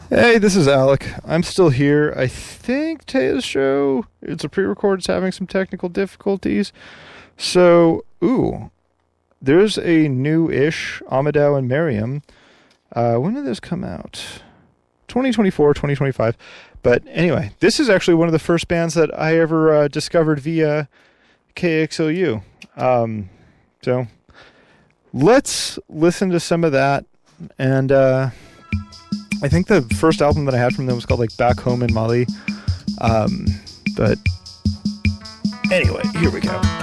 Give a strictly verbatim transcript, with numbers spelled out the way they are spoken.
Hey, this is Alec. I'm still here. I think Taya's show, it's a pre-record, it's having some technical difficulties. So, ooh, there's a new-ish Amadou and Miriam. Uh, when did this come out? twenty twenty-four, twenty twenty-five. But anyway, this is actually one of the first bands that I ever uh, discovered via K X L U. Um, so, let's listen to some of that. And, uh... I think the first album that I had from them was called like Back Home in Mali. Um, but anyway, here we go.